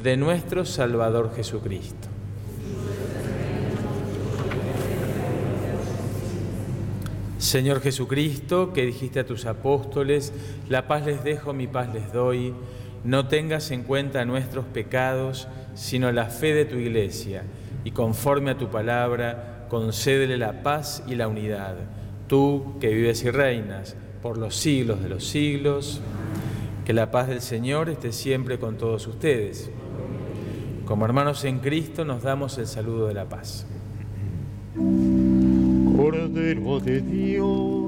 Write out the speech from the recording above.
de nuestro Salvador Jesucristo. Señor Jesucristo, que dijiste a tus apóstoles, la paz les dejo, mi paz les doy, no tengas en cuenta nuestros pecados, sino la fe de tu Iglesia, y conforme a tu palabra, concédele la paz y la unidad. Tú, que vives y reinas por los siglos de los siglos, que la paz del Señor esté siempre con todos ustedes. Como hermanos en Cristo nos damos el saludo de la paz. Cordero de Dios,